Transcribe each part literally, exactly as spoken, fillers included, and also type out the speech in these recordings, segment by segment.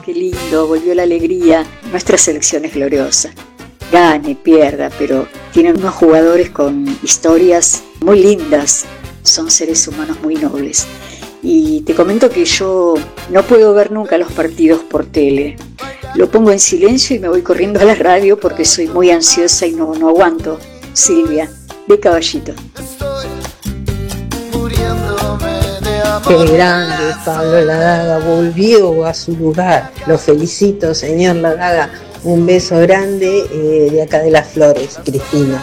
qué lindo, volvió la alegría. Nuestra selección es gloriosa. Gane, pierda, pero tienen unos jugadores con historias muy lindas. Son seres humanos muy nobles. Y te comento que yo no puedo ver nunca los partidos por tele. Lo pongo en silencio y me voy corriendo a la radio porque soy muy ansiosa y no, no aguanto. Silvia, de Caballito. Qué grande, Pablo Ladaga, volvió a su lugar. Lo felicito, señor Ladaga. Un beso grande eh, de acá de Las Flores, Cristina.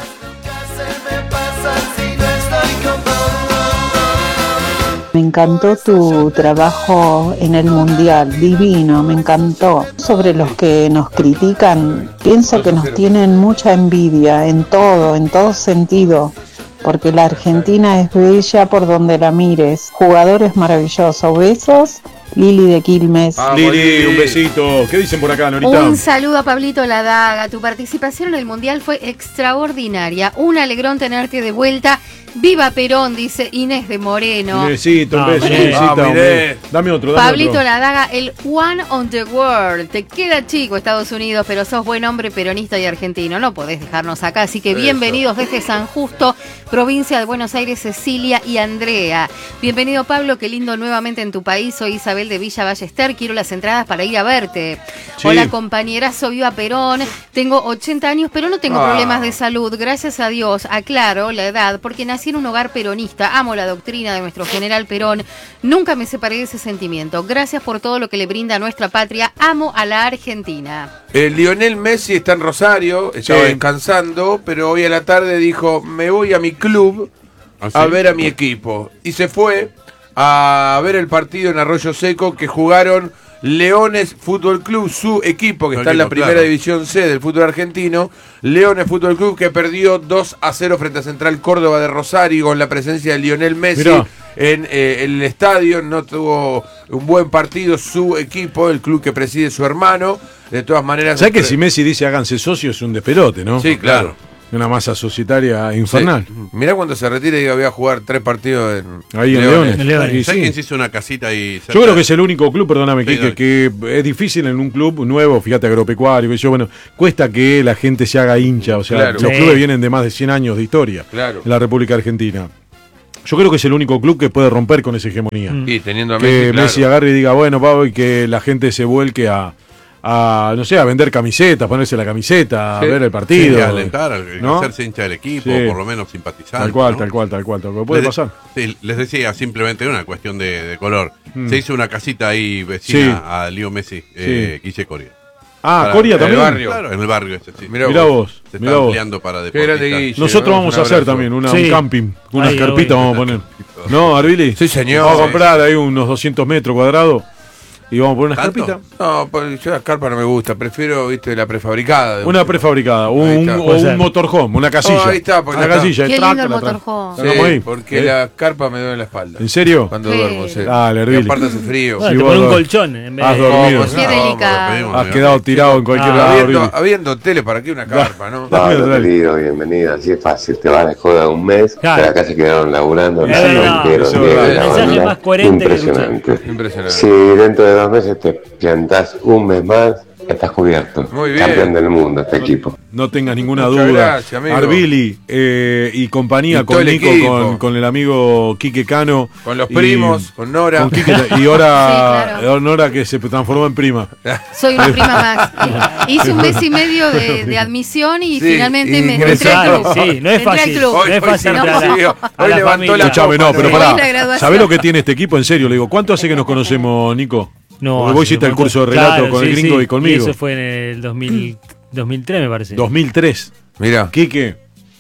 Me encantó tu trabajo en el Mundial, divino, me encantó. Sobre los que nos critican, pienso que nos tienen mucha envidia en todo, en todo sentido, porque la Argentina es bella por donde la mires. Jugadores maravillosos, besos. Lili de Quilmes. Ah, Lili, un besito. ¿Qué dicen por acá, Norita? Un saludo a Pablito Ladaga. Tu participación en el Mundial fue extraordinaria. Un alegrón tenerte de vuelta. ¡Viva Perón!, dice Inés de Moreno. Besito, un beso. Ah, dame otro, dame Pablito otro. Ladaga, el one on the world. Te queda chico Estados Unidos, pero sos buen hombre peronista y argentino. No podés dejarnos acá, así que bienvenidos desde San Justo, provincia de Buenos Aires, Cecilia y Andrea. Bienvenido, Pablo, qué lindo nuevamente en tu país. Soy Isabel de Villa Ballester, quiero las entradas para ir a verte. Sí. Hola, compañerazo, viva Perón. Tengo ochenta años, pero no tengo ah. problemas de salud, gracias a Dios. Aclaro la edad, porque nací en un hogar peronista, amo la doctrina de nuestro general Perón, nunca me separé de ese sentimiento. Gracias por todo lo que le brinda a nuestra patria, amo a la Argentina. Eh, Lionel Messi está en Rosario, estaba sí. descansando, pero hoy a la tarde dijo, me voy a mi club ¿Ah, sí? a ver a mi equipo. Y se fue a ver el partido en Arroyo Seco que jugaron Leones Fútbol Club, su equipo que no está equipo, en la primera claro. división C del fútbol argentino. Leones Fútbol Club que perdió dos a cero frente a Central Córdoba de Rosario con la presencia de Lionel Messi en eh, el estadio. No tuvo un buen partido su equipo, el club que preside su hermano. De todas maneras, ¿sabes que si Messi dice háganse socios es un despelote, no? Sí, claro. Una masa societaria infernal. Sí. Mirá cuando se retire y diga voy a jugar tres partidos en ahí en Leones. En Leones. Sí, ¿Sabes sí. quién se hizo una casita ahí? Yo creo que es el único club, perdóname, sí, Quique, que es difícil en un club nuevo, fíjate, agropecuario, que yo, bueno, cuesta que la gente se haga hincha, o sea, claro. los sí. clubes vienen de más de cien años de historia claro. en la República Argentina. Yo creo que es el único club que puede romper con esa hegemonía. Mm. Y teniendo a que Messi, claro. Messi agarre y diga, bueno, Pablo, y que la gente se vuelque a a, no sé, a vender camisetas, ponerse la camiseta, sí. a ver el partido. Sí, a alentar, ¿no? Hacerse hincha del equipo, sí. por lo menos simpatizar. Tal cual, ¿no? tal cual, tal cual, tal cual. Puede les, pasar. Sí, les decía, simplemente una cuestión de, de color. Mm. Se hizo una casita ahí vecina sí. a Leo Messi, eh, sí. Guille Coria. Ah, para, Coria también. En el barrio. Claro, en el barrio ese, sí. Mirá, mirá vos. Se mirá está vos. ampliando para deportistas. Guille, Nosotros vamos a hacer también una, sí. un camping, unas Ay, carpitas vamos a poner. ¿No, Arbili? Sí, señor. Vamos a comprar ahí unos doscientos metros cuadrados. Y vamos a poner unas carpitas. No, pues yo las carpas no me gusta. Prefiero, viste, la prefabricada. Una prefabricada. Un, o un motorhome, una casilla. Oh, ahí está. Una casilla. Qué lindo el motorhome. Sí, ahí. Porque ¿Eh? las carpas me duelen la espalda. ¿En serio? Cuando sí. duermo, sí. Dale, Arbili. Y aparte hace frío. Bueno, si te pones un colchón en vez has de... dormido. Qué delicado. Has quedado tirado en cualquier ah, lado. Habiendo, habiendo tele, ¿para qué una carpa, no? Claro, querido, bienvenida. Así es fácil. Te van a joder un mes. Claro. Pero acá se quedaron laburando. Es verdad. El mensaje más coherente. Impresionante. Impresionante. Si dentro de dos meses te plantas un mes más, estás cubierto. Muy bien. Campeón del mundo este equipo. No tengas ninguna Muchas duda. Gracias, amigo. Arbili eh, y compañía y con Nico, el con, con el amigo Quique Cano. Con los y, primos, con Nora. Con Quique, y ahora sí, claro. Nora que se transformó en prima. Soy una prima más. Hice un mes y medio de, de admisión y sí, finalmente y me entré al club. Sí, no es fácil. Hoy, no es fácil. no, no, no. Hoy levantó la Escuchame, no, pero pará. Sí. ¿Sabés lo que tiene este equipo? En serio, le digo, ¿cuánto hace que nos conocemos, Nico? No, porque vos hiciste el curso de relato claro, con sí, el gringo sí. y conmigo. Y eso fue en el dos mil, dos mil tres, me parece. dos mil tres. Mirá. Quique.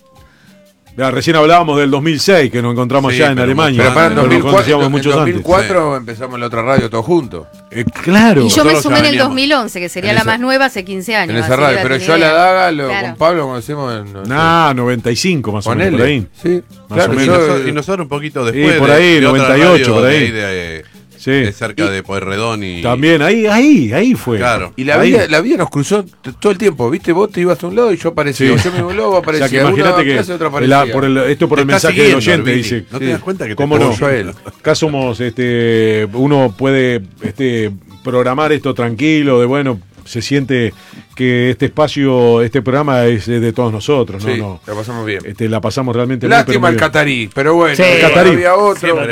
Ya, recién hablábamos del dos mil seis, que nos encontramos sí, ya en Alemania. Pero para en dos mil cuatro, nos muchos en dos mil cuatro antes. empezamos en la otra radio todos juntos. Eh, claro. Y yo me Nosotros sumé en el veníamos. dos mil once, que sería En la esa- más nueva hace quince años. En esa así radio. que Pero tenía yo a la idea. daga lo, Claro. con Pablo conocemos en. No sé, Nah, noventa y cinco más o menos, por ahí. Sí, Más claro. o Y, menos. yo- nosotros, y nosotros un poquito después. por de- ahí, de otra noventa y ocho, radio por de ahí. De, Sí. de cerca de Pueyrredón y. También, ahí, ahí, ahí fue. Claro. Y la Ahí. vida, la vida nos cruzó t- todo el tiempo, ¿viste? Vos te ibas a un lado y yo aparecía. Sí. Yo me iba a un lado, O aparecía. sea que Alguna imagínate que clase, otra el- aparecía. por el- esto por Te el está mensaje del siguiendo, oyente Arbili. dice. ¿No te Sí. das cuenta que te ¿Cómo está no? Yo a él. Acá somos, este, uno puede este, programar esto tranquilo, de bueno, se siente que este espacio, este programa es de todos nosotros, ¿no? Sí, no. la pasamos bien. Este, la pasamos realmente Lástima bien. el catarí, pero bueno, sí, el catarí. Había otro. No,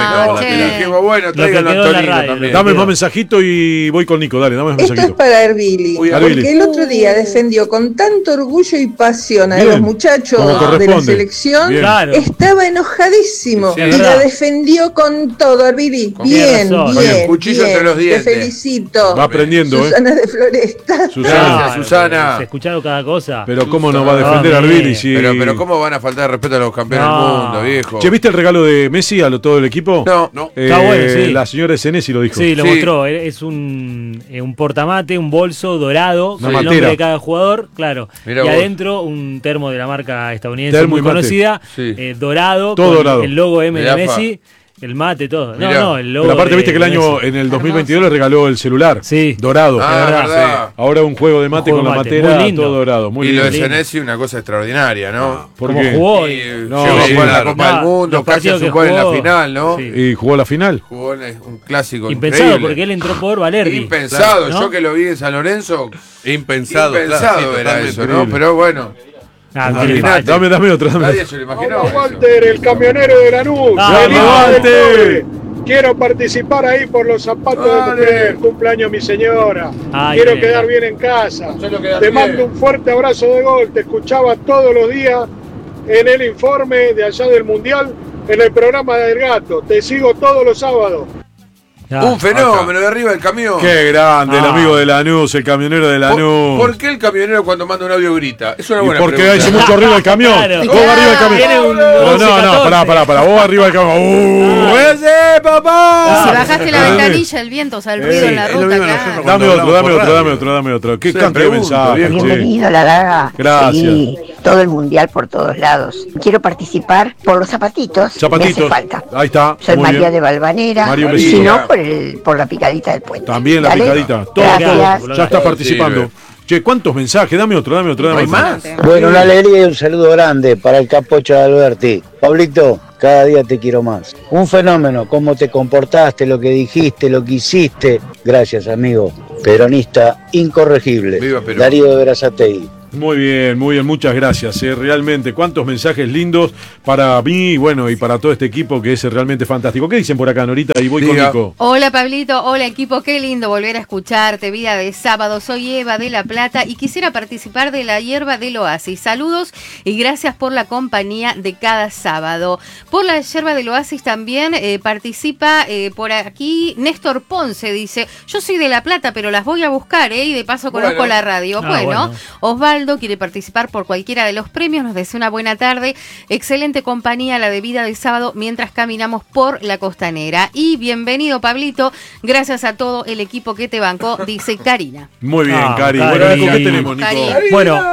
dijimos, bueno, traigan a Antonino también. Dame más mensajito y voy con Nico, dale, dame más Esto mensajito. es para Herbili, Uy, porque Herbili. el otro día defendió con tanto orgullo y pasión a Bien, los muchachos como de la corresponde. selección. Bien. Claro. Estaba enojadísimo Sí, y es la verdad. defendió con todo, Herbili. Con Bien, razón. bien, Bien, cuchillo bien. entre los dientes. Te felicito. Va aprendiendo, ¿eh? Susana de Floresta. Susana. Claro, Susana. Se escucharon cada cosa. Pero cómo nos va a defender No, Arbili si... Pero, pero ¿cómo van a faltar de respeto a los campeones No. del mundo, viejo? Che, ¿viste el regalo de Messi a lo, todo el equipo? No, no. Eh, Está bueno, sí. La señora Senesi lo dijo. Sí, lo Sí. mostró. Es un, eh, un portamate, un bolso dorado, Una con el matera. nombre de cada jugador, claro. Mirá y vos. adentro un termo de la marca estadounidense Termo muy y mate. conocida, Sí. eh, dorado, Todo con dorado. el logo M de Mirá, Messi, el mate, todo. Mirá. No, no, el logo Pero aparte de- viste que el de año, Messi. en el dos mil veintidós le regaló el celular. Sí. Dorado. Ah, verdad, verdad. Ahora un juego de mate juego con la de mate, matera, muy lindo. todo dorado. Muy Y lo lindo. de Senesi, una cosa extraordinaria, ¿no? ¿Por Como qué? jugó. Y, y- eh, No, llegó sí, a la claro. Copa del No, Mundo, los casi a partidos su que gol en la jugó, final, ¿no? sí. Y jugó la final. Jugó en un clásico Impensado, increíble. porque él entró por Valerdi. Impensado, ¿no? yo que lo vi en San Lorenzo, Impensado. impensado claro, sí, era totalmente. eso, ¿no? Pero bueno, Ah, Imaginate. Dame, dame otro, dame nadie otro. se lo imaginó. eso. Walter, el camionero de Lanús. Ah, Feliz Walter. del Pobre. Quiero participar ahí por los zapatos Dale. de cumpleaños, cumpleaños mi señora. Ay, Quiero bien. quedar bien en casa. Solo quedar Te bien. mando un fuerte abrazo de gol. Te escuchaba todos los días en el informe de allá del Mundial, en el programa del Gato. Te sigo todos los sábados. Ah, Un fenómeno de arriba del camión. Qué grande, el Ah. amigo de Lanús, el camionero de ¿Por, Lanús. por qué el camionero cuando manda un audio grita? Es una Y buena porque pregunta. hay mucho arriba del camión. Claro. Vos arriba del camión. Tiene un No, once, no, no, catorce. pará, pará, pará. Vos arriba del camión. ¡Uh! ¡Ese, papá! Si bajaste la ventanilla, el viento, o sea, el ruido Ey, en la es lo ruta, mismo claro. nosotros Dame cuando otro, dame hablamos por otro, dame radio. otro, dame otro. Qué Se cantidad de pregunto, mensajes, viejo. che. Bienvenido, la daga. Gracias. Sí, todo el mundial por todos lados. Quiero participar por los zapatitos. Zapatitos. Me hace falta. Ahí está. Soy muy María bien. de Valvanera. María, un y si besito. no, por, el, por la picadita del puente. También la Dale. picadita. Todo, Gracias. todo. Ya está participando. Sirve. Che, ¿cuántos mensajes? Dame otro, dame otro, dame ¿Hay otro. más? Bueno, una alegría y un saludo grande para el capocho de Alberti. Pablito, cada día te quiero más. Un fenómeno, cómo te comportaste, lo que dijiste, lo que hiciste. Gracias, amigo. Peronista incorregible. Viva Perón. Darío de Berazategui. Muy bien, muy bien, muchas gracias. eh, Realmente, cuántos mensajes lindos para mí, bueno, y para todo este equipo que es realmente fantástico. ¿Qué dicen por acá, Norita? Y voy Diga. con Nico. Hola Pablito, hola equipo, qué lindo volver a escucharte, vida de sábado, soy Eva de La Plata y quisiera participar de la hierba del Oasis. Saludos y gracias por la compañía de cada sábado. Por la hierba del Oasis también eh, participa eh, por aquí Néstor Ponce, dice, yo soy de La Plata pero las voy a buscar eh, y de paso conozco Bueno. la radio. Ah, bueno, bueno. Osvaldo quiere participar por cualquiera de los premios, nos desea una buena tarde, excelente compañía la de vida de sábado mientras caminamos por la costanera. Y bienvenido Pablito, gracias a todo el equipo que te bancó, dice Karina. Muy bien, Ah, Cari. Cari. Bueno, ¿con qué tenemos, Nico? Cari. Bueno,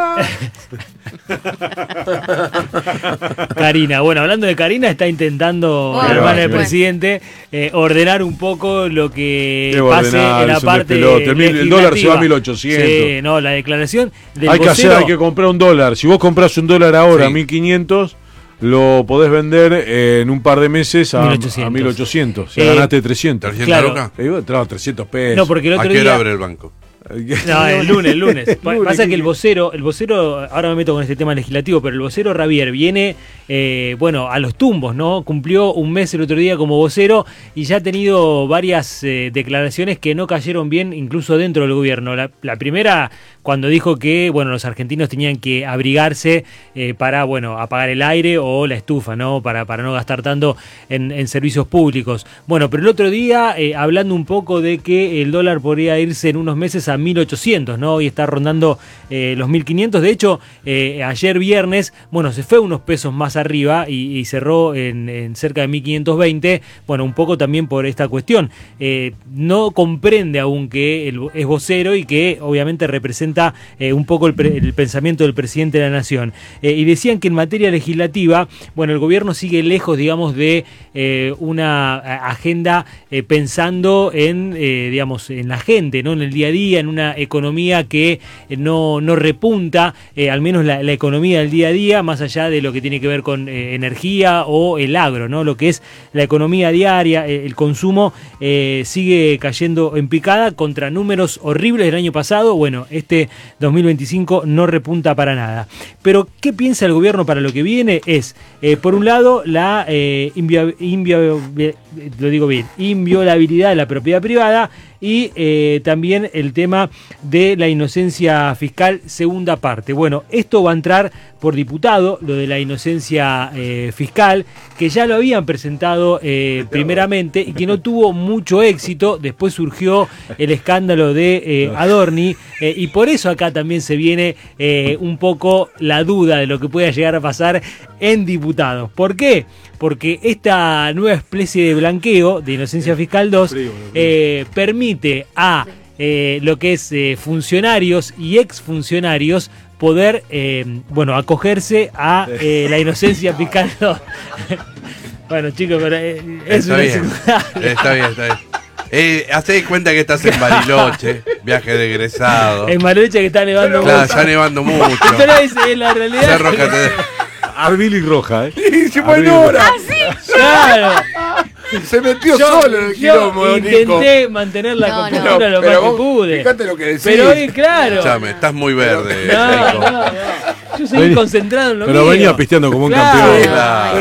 Karina, bueno, hablando de Karina, está intentando, Bueno, la hermana del bueno. presidente, eh, ordenar un poco lo que Qué pase ordenar, en la es un parte despelote. El mil- el dólar se va a legislativa. mil ochocientos. Sí, no, la declaración del Hay que hacer, vocero- hay que comprar un dólar. Si vos compras un dólar ahora a Sí. mil quinientos, lo podés vender eh, en un par de meses a mil ochocientos. a mil ochocientos. Si Eh, ganaste trescientos. ¿trescientos Claro. lucas? Eh, bueno, claro, trescientos pesos. No, porque el ¿A otro qué hora día... abre el banco? No, el lunes, el lunes. Pa- lunes, Pasa ¿qué- que el vocero, el vocero, ahora me meto con este tema legislativo, pero el vocero Ravier viene, eh, bueno, a los tumbos, ¿no? Cumplió un mes el otro día como vocero y ya ha tenido varias eh, declaraciones que no cayeron bien, incluso dentro del gobierno. La, la primera, cuando dijo que, bueno, los argentinos tenían que abrigarse eh, para, bueno, apagar el aire o la estufa, ¿no? Para, para no gastar tanto en, en servicios públicos. Bueno, pero el otro día, eh, hablando un poco de que el dólar podría irse en unos meses a mil ochocientos, ¿no? Y está rondando eh, los mil quinientos. De hecho, eh, ayer viernes, bueno, se fue unos pesos más arriba y, y cerró en, en cerca de mil quinientos veinte. Bueno, un poco también por esta cuestión. Eh, no comprende aún que el, es vocero y que obviamente representa eh, un poco el, pre, el pensamiento del presidente de la Nación. Eh, y decían que en materia legislativa, bueno, el gobierno sigue lejos, digamos, de eh, una agenda eh, pensando en, eh, digamos, en la gente, ¿no? En el día a día, en una economía que eh, no, no repunta, eh, al menos la, la economía del día a día, más allá de lo que tiene que ver con eh, energía o el agro, ¿no? Lo que es la economía diaria, eh, el consumo eh, sigue cayendo en picada contra números horribles del año pasado. Bueno, este dos mil veinticinco no repunta para nada. Pero, ¿qué piensa el gobierno para lo que viene? Es, eh, por un lado, la eh, invia, invia, lo digo bien, inviolabilidad de la propiedad privada y eh, también el tema de la inocencia fiscal, segunda parte. Bueno, esto va a entrar por diputado, lo de la inocencia eh, fiscal, que ya lo habían presentado eh, primeramente y que no tuvo mucho éxito. Después surgió el escándalo de eh, Adorni eh, y por eso acá también se viene eh, un poco la duda de lo que pueda llegar a pasar en diputados. ¿Por qué? Porque esta nueva especie de blanqueo de inocencia fiscal dos eh, permite a eh, lo que es eh, funcionarios y exfuncionarios poder, eh, bueno, acogerse a eh, la inocencia fiscal dos. Bueno, chicos, pero eh, es está, una bien, está bien, está bien. Eh, hacé cuenta que estás en Bariloche, viaje de egresado. En Bariloche que está nevando claro, mucho. Está nevando mucho. Pero es eh, la realidad. Cerro Catedral. Arbil y Roja, ¿eh? Sí, se fue en hora. ¿Ah, sí? Claro. Se metió Yo, solo en el yo quilombo, intenté Nico. mantener la no, compostura no. lo Pero más vos, que pude. Fíjate lo que decís. Pero hoy, claro. Escuchame, estás muy verde. No, no, no. Yo seguí Vení, concentrado en lo pero mío. venía pisteando como un Claro. campeón.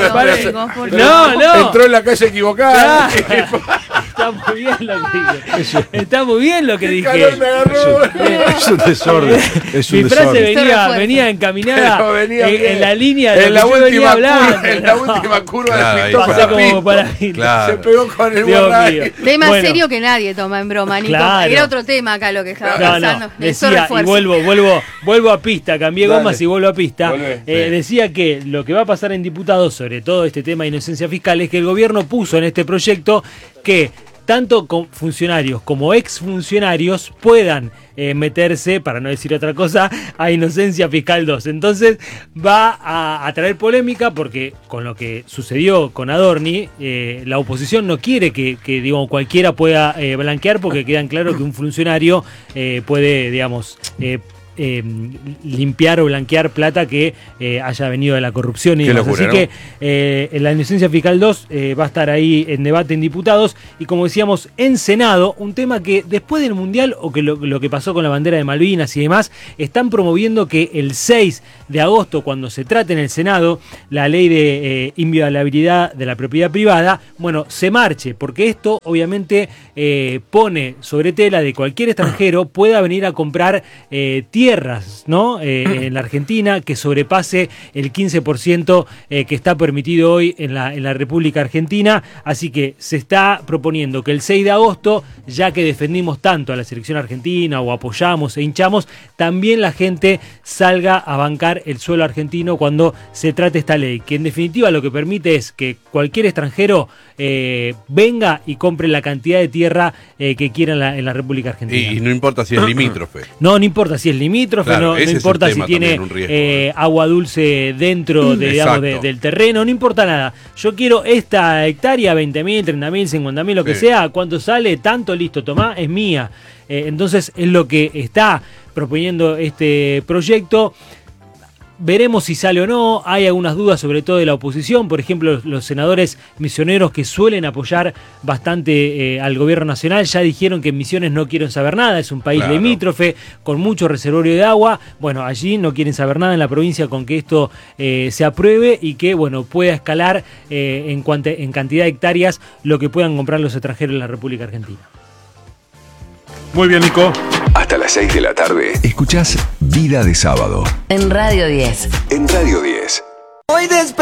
Claro. Ay, no, no, no. Entró en la calle equivocada. Claro. Está muy bien lo que dije. Está muy bien lo que dije. Calor me agarró. Es un desorden. Es un Mi frase desorden. venía, venía encaminada venía en, bien. en la línea de en lo la que yo última venía hablando. curva, en la última curva Claro, del ahí pintó Pasé con la como pinta. para mí. Claro. Se pegó con el Dios borracho. mío. Tema Bueno. serio que nadie toma en broma, Nico. Claro. Era otro tema acá lo que estaba No, pensando. no, Necesito decía, y refuerzo. vuelvo, vuelvo, vuelvo a pista, cambié Dale. gomas y vuelvo a pista. Volvé. Eh, Sí. Decía que lo que va a pasar en diputados, sobre todo este tema de inocencia fiscal, es que el gobierno puso en este proyecto que tanto con funcionarios como exfuncionarios puedan eh, meterse, para no decir otra cosa, a inocencia fiscal dos. Entonces va a, a traer polémica porque con lo que sucedió con Adorni, eh, la oposición no quiere que, que digamos, cualquiera pueda eh, blanquear, porque quedan claro que un funcionario eh, puede, digamos, eh, Eh, limpiar o blanquear plata que eh, haya venido de la corrupción y Qué demás. locura, Así ¿no? que eh, la inocencia fiscal dos eh, va a estar ahí en debate en diputados y, como decíamos, en Senado, un tema que después del Mundial o que lo, lo que pasó con la bandera de Malvinas y demás, están promoviendo que el seis de agosto, cuando se trate en el Senado la ley de eh, inviolabilidad de la propiedad privada, bueno, se marche, porque esto obviamente eh, pone sobre tela de cualquier extranjero pueda venir a comprar eh, tierra tierras, ¿no? Eh, en la Argentina, que sobrepase el quince por ciento eh, que está permitido hoy en la, en la República Argentina. Así que se está proponiendo que el seis de agosto, ya que defendimos tanto a la selección argentina o apoyamos e hinchamos, también la gente salga a bancar el suelo argentino cuando se trate esta ley, que en definitiva lo que permite es que cualquier extranjero eh, venga y compre la cantidad de tierra eh, que quiera en la, en la República Argentina. Y, y no importa si es limítrofe. No, no importa si es limítrofe, Claro, no, no importa si tiene riesgo, eh, agua dulce dentro de, digamos, de, del terreno, no importa nada. Yo quiero esta hectárea, veinte mil, treinta mil, cincuenta mil, lo que Sí. sea, ¿cuánto sale? Tanto, listo, tomá, es mía. Eh, entonces es lo que está proponiendo este proyecto. Veremos si sale o no. Hay algunas dudas, sobre todo de la oposición. Por ejemplo, los, los senadores misioneros, que suelen apoyar bastante eh, al gobierno nacional, ya dijeron que en Misiones no quieren saber nada. Es un país Claro. limítrofe con mucho reservorio de agua. Bueno, allí no quieren saber nada en la provincia con que esto eh, se apruebe y que, bueno, pueda escalar eh, en, cuanta, en cantidad de hectáreas lo que puedan comprar los extranjeros en la República Argentina. Muy bien, Nico. Hasta las seis de la tarde, escuchás Vida de Sábado En Radio diez. en Radio diez. Hoy